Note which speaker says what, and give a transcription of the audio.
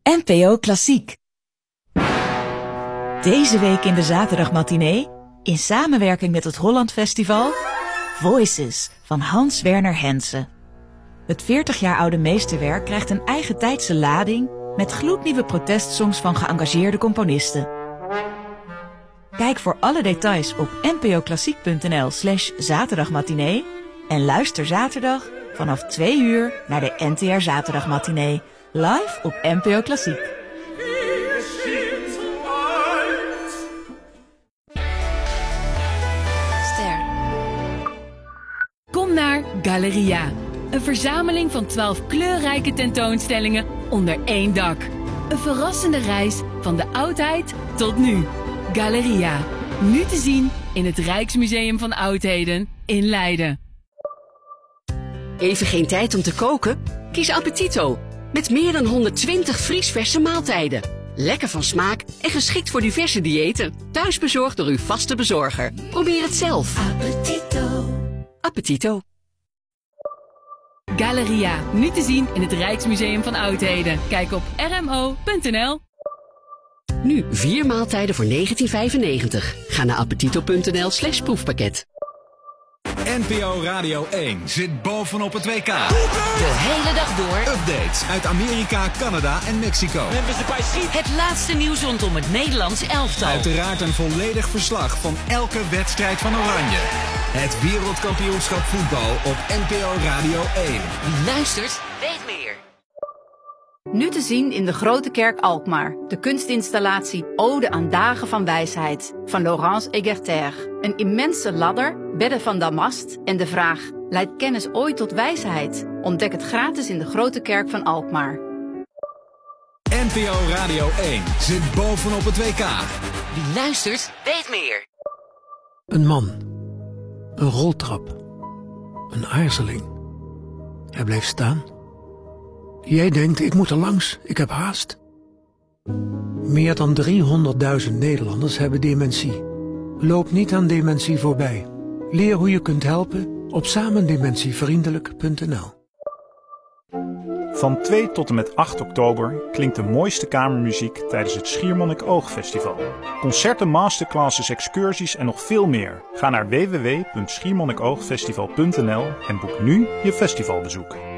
Speaker 1: NPO Klassiek. Deze week in de zaterdagmatinee, in samenwerking met het Holland Festival, Voices van Hans Werner Henze. Het 40 jaar oude meesterwerk krijgt een eigen tijdse lading met gloednieuwe protestsongs van geëngageerde componisten. Kijk voor alle details op npoklassiek.nl/zaterdagmatinee en luister zaterdag vanaf 2 uur naar de NTR Zaterdagmatinee, live op NPO Klassiek.
Speaker 2: Ster.
Speaker 3: Kom naar Galeria. Een verzameling van 12 kleurrijke tentoonstellingen onder één dak. Een verrassende reis van de oudheid tot nu. Galeria. Nu te zien in het Rijksmuseum van Oudheden in Leiden.
Speaker 2: Even geen tijd om te koken? Kies Appetito. Met meer dan 120 vriesverse maaltijden. Lekker van smaak en geschikt voor diverse diëten. Thuis bezorgd door uw vaste bezorger. Probeer het zelf. Appetito. Appetito.
Speaker 3: Galeria. Nu te zien in het Rijksmuseum van Oudheden. Kijk op rmo.nl.
Speaker 2: Nu 4 maaltijden voor €19,95. Ga naar appetito.nl/proefpakket.
Speaker 4: NPO Radio 1 zit bovenop het WK.
Speaker 2: De hele dag door.
Speaker 4: Updates uit Amerika, Canada en Mexico.
Speaker 5: Het laatste nieuws rondom het Nederlands elftal.
Speaker 4: Uiteraard een volledig verslag van elke wedstrijd van Oranje. Het wereldkampioenschap voetbal op NPO Radio 1.
Speaker 5: Wie luistert, weet meer.
Speaker 6: Nu te zien in de Grote Kerk Alkmaar. De kunstinstallatie Ode aan Dagen van Wijsheid van Laurence Egerter. Een immense ladder, bedden van damast en de vraag: leidt kennis ooit tot wijsheid? Ontdek het gratis in de Grote Kerk van Alkmaar.
Speaker 4: NPO Radio 1 zit bovenop het WK.
Speaker 5: Wie luistert, weet meer.
Speaker 7: Een man. Een roltrap. Een aarzeling. Hij blijft staan. Jij denkt, ik moet er langs, ik heb haast. Meer dan 300.000 Nederlanders hebben dementie. Loop niet aan dementie voorbij. Leer hoe je kunt helpen op samendementievriendelijk.nl.
Speaker 8: Van 2 tot en met 8 oktober klinkt de mooiste kamermuziek tijdens het Schiermonnikoog-festival. Concerten, masterclasses, excursies en nog veel meer. Ga naar www.schiermonnikoogfestival.nl en boek nu je festivalbezoek.